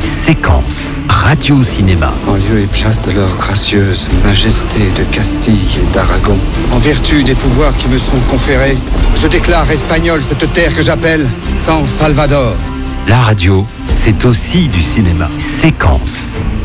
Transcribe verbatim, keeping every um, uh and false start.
Séquence Radio Cinéma. En lieu et place de leur gracieuse majesté de Castille et d'Aragon, en vertu des pouvoirs qui me sont conférés, je déclare espagnole cette terre que j'appelle San Salvador. La radio, c'est aussi du cinéma. Séquence.